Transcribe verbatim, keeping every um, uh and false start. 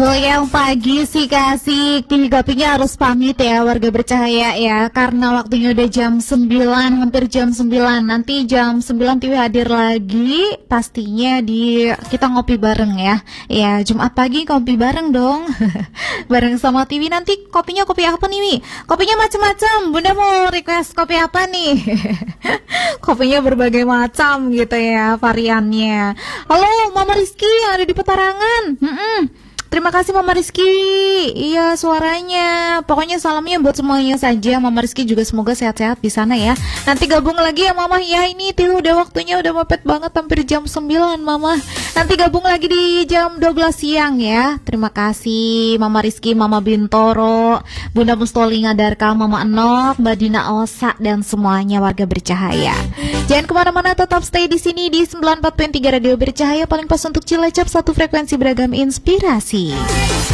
Goyang pagi sih kasih kopinya harus pamit ya warga bercahaya ya, karena waktunya udah jam sembilan, hampir jam sembilan. Nanti jam sembilan Tiwi hadir lagi pastinya di kita ngopi bareng ya. Ya Jumat pagi ngopi bareng dong. Bareng sama Tiwi. Nanti kopinya kopi apa nih Wi? Kopinya macam-macam. Bunda mau request kopi apa nih? Kopinya berbagai macam gitu ya variannya. Halo Mama Rizky yang ada di Petarangan. Mm-mm. Terima kasih Mama Rizky. Iya suaranya. Pokoknya salamnya buat semuanya saja. Mama Rizky juga semoga sehat-sehat di sana ya. Nanti gabung lagi ya Mama ya. Ini tuh udah waktunya udah mepet banget, hampir jam sembilan Mama. Nanti gabung lagi di jam dua belas siang ya. Terima kasih Mama Rizky, Mama Bintoro, Bunda Mustoli Ngadarka, Mama Enok, Mbak Dina Osa, dan semuanya warga bercahaya. Jangan kemana-mana, tetap stay di sini di sembilan puluh empat koma tiga Radio Bercahaya, paling pas untuk Cilacap, satu frekuensi beragam inspirasi.